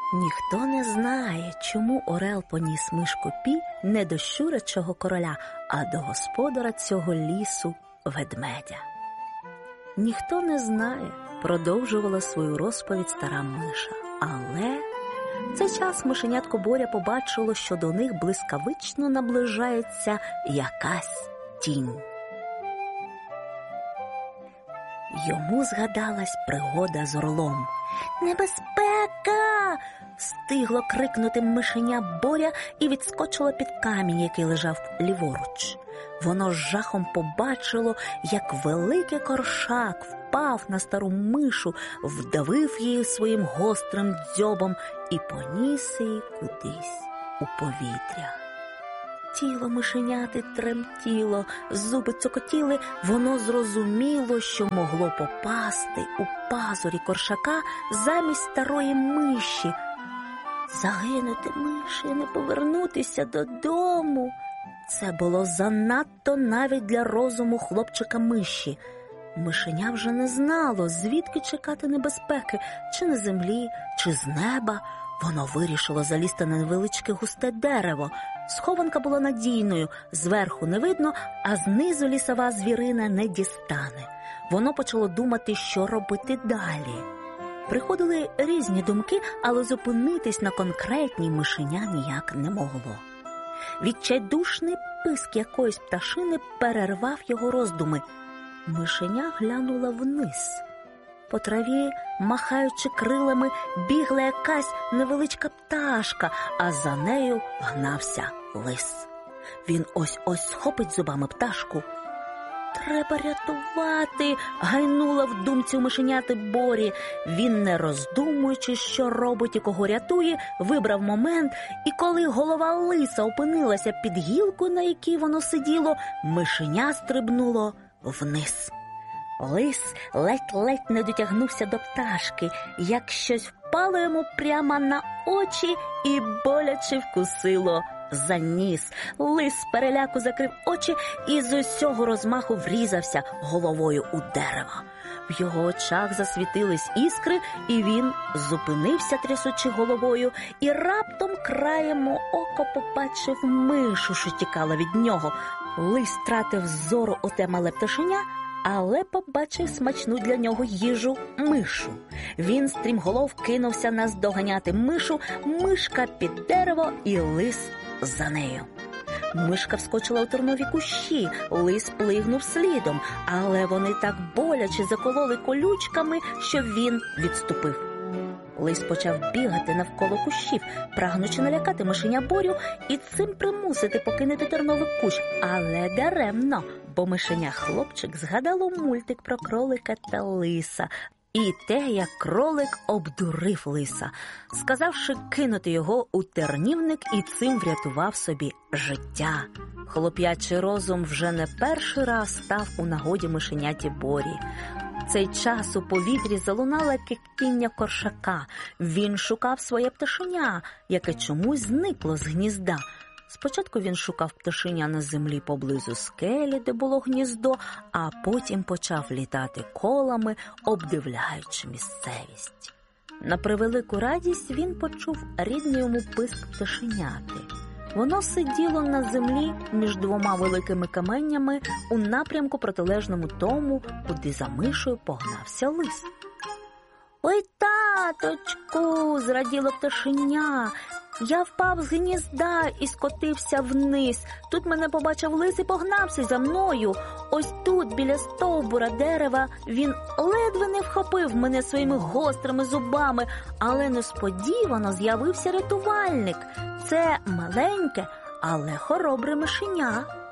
Ніхто не знає, чому орел поніс мишку Пі не до щурячого короля, а до господара цього лісу – ведмедя. Ніхто не знає, продовжувала свою розповідь стара миша. Але в цей час мишенятко Боря побачило, що до них блискавично наближається якась тінь. Йому згадалась пригода з орлом. «Небезпека!» – стигло крикнути мишеня Боря і відскочило під камінь, який лежав ліворуч. Воно з жахом побачило, як великий коршак впав на стару мишу, вдавив її своїм гострим дзьобом і поніс її кудись у повітря. Тіло мишеняти тремтіло, зуби цокотіли, воно зрозуміло, що могло попасти у пазурі коршака замість старої миші. Загинути миші, не повернутися додому. Це було занадто навіть для розуму хлопчика-миші. Мишеня вже не знало, звідки чекати небезпеки, чи на землі, чи з неба. Воно вирішило залізти на невеличке густе дерево. Схованка була надійною, зверху не видно, а знизу лісова звірина не дістане. Воно почало думати, що робити далі. Приходили різні думки, але зупинитись на конкретній мишеня ніяк не могло. Відчайдушний писк якоїсь пташини перервав його роздуми. Мишеня глянула вниз. По траві, махаючи крилами, бігла якась невеличка пташка, а за нею гнався лис. Він ось-ось схопить зубами пташку. «Треба рятувати!» – гайнула в думці у мишеняти Борі. Він, не роздумуючи, що робить і кого рятує, вибрав момент, і коли голова лиса опинилася під гілкою, на якій воно сиділо, мишеня стрибнуло вниз. Лис ледь-ледь не дотягнувся до пташки, як щось впало йому прямо на очі і боляче вкусило за ніс. Лис з переляку закрив очі і з усього розмаху врізався головою у дерево. В його очах засвітились іскри, і він зупинився, трясучи головою, і раптом краєм ока побачив мишу, що тікала від нього. Лис втратив з зору оте мале пташеня, але побачив смачну для нього їжу – мишу. Він стрімголов кинувся наздоганяти мишу, мишка під дерево і лис за нею. Мишка вскочила у тернові кущі, лис плигнув слідом, але вони так боляче закололи колючками, що він відступив. Лис почав бігати навколо кущів, прагнучи налякати мишеня Борю і цим примусити покинути терновий кущ, але даремно, бо мишеня-хлопчик згадало мультик про кролика та лиса і те, як кролик обдурив лиса, сказавши кинути його у тернівник, і цим врятував собі життя. Хлоп'ячий розум вже не перший раз став у нагоді мишеняті Борі. В цей час у повітрі залунало кикотіння коршака. Він шукав своє пташеня, яке чомусь зникло з гнізда. Спочатку він шукав пташеня на землі поблизу скелі, де було гніздо, а потім почав літати колами, обдивляючи місцевість. На превелику радість він почув рідний йому писк пташеняти. Воно сиділо на землі між двома великими каменями у напрямку протилежному тому, куди за мишою погнався лис. «Ой, таточку!» – зраділо пташеня. «Я впав з гнізда і скотився вниз. Тут мене побачив лис і погнався за мною. Ось тут, біля стовбура дерева, він ледве не вхопив мене своїми гострими зубами, але несподівано з'явився рятувальник. Це маленьке, але хоробре мишеня».